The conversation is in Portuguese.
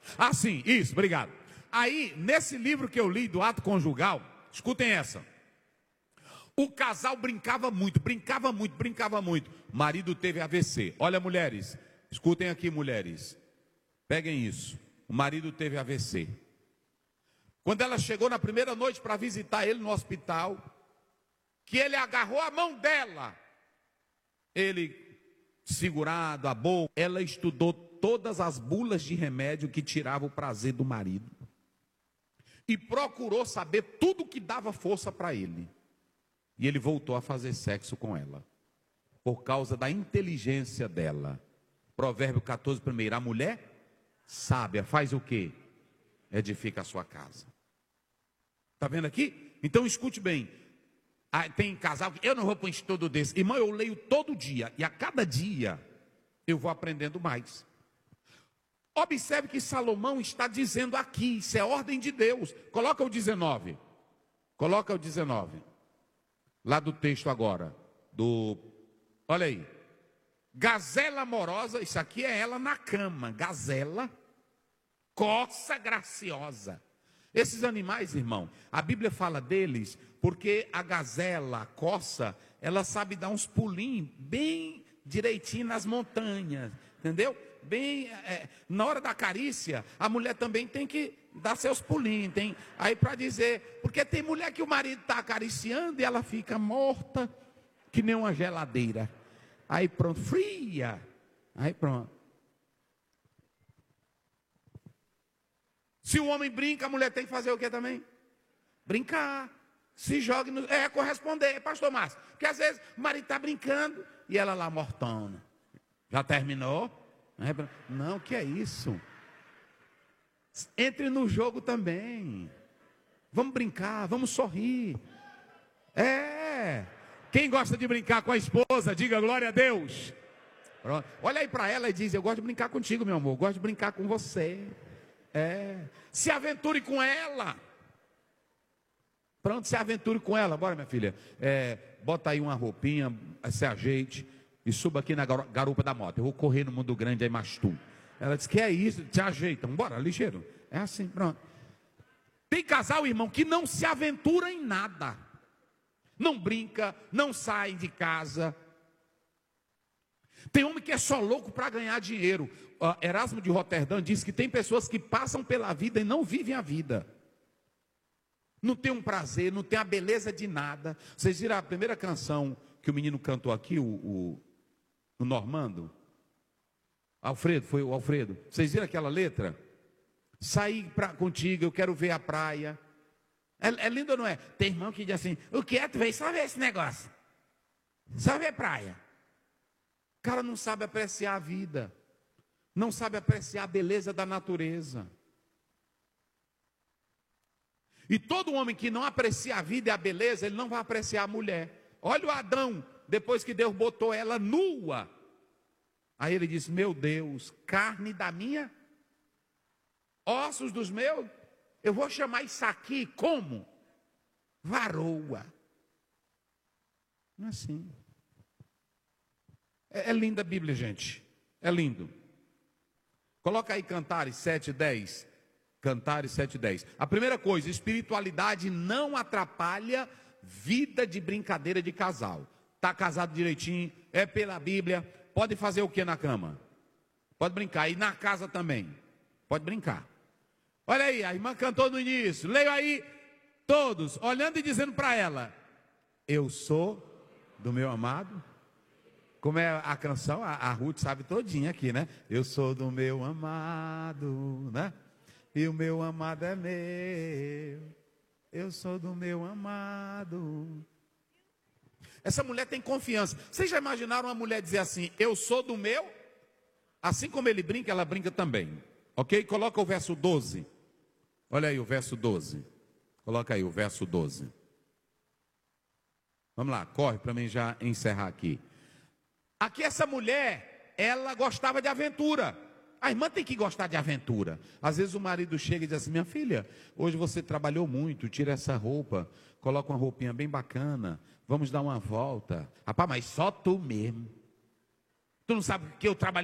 Ah, sim, isso, obrigado. Aí, nesse livro que eu li do ato conjugal, escutem essa. O casal brincava muito, brincava muito, brincava muito. O marido teve AVC. Olha, mulheres, escutem aqui, mulheres. Peguem isso. O marido teve AVC. Quando ela chegou na primeira noite para visitar ele no hospital, que ele agarrou a mão dela, ele segurado a boca, ela estudou todas as bulas de remédio que tiravam o prazer do marido e procurou saber tudo que dava força para ele. E ele voltou a fazer sexo com ela, por causa da inteligência dela. Provérbio 14, primeiro, a mulher sábia faz o quê? Edifica a sua casa. Está vendo aqui? Então escute bem. Tem casal que eu não vou para um estudo desse. Irmão, eu leio todo dia, e a cada dia eu vou aprendendo mais. Observe que Salomão está dizendo aqui, isso é ordem de Deus. Coloca o 19. Coloca o 19. Lá do texto agora. Olha aí. Gazela amorosa, isso aqui é ela na cama. Gazela, corça graciosa. Esses animais, irmão, a Bíblia fala deles porque a gazela, a corça, ela sabe dar uns pulinhos bem direitinho nas montanhas, entendeu? Bem, na hora da carícia, a mulher também tem que dar seus pulinhos, tem aí para dizer, porque tem mulher que o marido está acariciando e ela fica morta, que nem uma geladeira. Aí pronto, fria, aí pronto. Se o homem brinca, a mulher tem que fazer o que também? Brincar. Se joga, corresponder, pastor Márcio. Porque às vezes o marido está brincando e ela lá mortona. Já terminou? Não, que é isso? Entre no jogo também. Vamos brincar, vamos sorrir. Quem gosta de brincar com a esposa, diga glória a Deus. Pronto. Olha aí para ela e diz, eu gosto de brincar contigo, meu amor. Eu gosto de brincar com você. Se aventure com ela. Pronto, se aventure com ela. Bora, minha filha. Bota aí uma roupinha, se ajeite e suba aqui na garupa da moto. Eu vou correr no mundo grande, aí mais tu. Ela disse, que é isso? Te ajeitam. Bora, ligeiro. É assim, pronto. Tem casal, irmão, que não se aventura em nada. Não brinca, não sai de casa. Tem homem que é só louco para ganhar dinheiro. Erasmo de Roterdã diz que tem pessoas que passam pela vida e não vivem a vida. Não tem um prazer, não tem a beleza de nada. Vocês viram a primeira canção que o menino cantou aqui, o Normando? Alfredo, foi o Alfredo. Vocês viram aquela letra? Sair contigo, eu quero ver a praia. É lindo ou não é? Tem irmão que diz assim, o que é? Tu veio só ver esse negócio. Só ver praia. O cara não sabe apreciar a vida. Não sabe apreciar a beleza da natureza. E todo homem que não aprecia a vida e a beleza, ele não vai apreciar a mulher. Olha o Adão, depois que Deus botou ela nua. Aí ele disse, meu Deus, carne da minha, ossos dos meus, eu vou chamar isso aqui como? Varoa. Não é assim. É linda a Bíblia, gente. É lindo. Coloca aí Cantares 7:10. Cantares 7:10. A primeira coisa, espiritualidade não atrapalha vida de brincadeira de casal. Está casado direitinho, é pela Bíblia, pode fazer o que na cama? Pode brincar. E na casa também. Pode brincar. Olha aí, a irmã cantou no início. Leio aí, todos, olhando e dizendo para ela, eu sou do meu amado. Como é a canção? A Ruth sabe todinha aqui, né? Eu sou do meu amado, né? E o meu amado é meu. Eu sou do meu amado. Essa mulher tem confiança. Vocês já imaginaram uma mulher dizer assim, eu sou do meu? Assim como ele brinca, ela brinca também. Ok? Coloca o verso 12. Olha aí o verso 12. Coloca aí o verso 12. Vamos lá, corre para mim já encerrar aqui. Aqui essa mulher, ela gostava de aventura. A irmã tem que gostar de aventura. Às vezes o marido chega e diz assim, minha filha, hoje você trabalhou muito, tira essa roupa, coloca uma roupinha bem bacana, vamos dar uma volta. Rapaz, mas só tu mesmo. Tu não sabe que eu trabalhei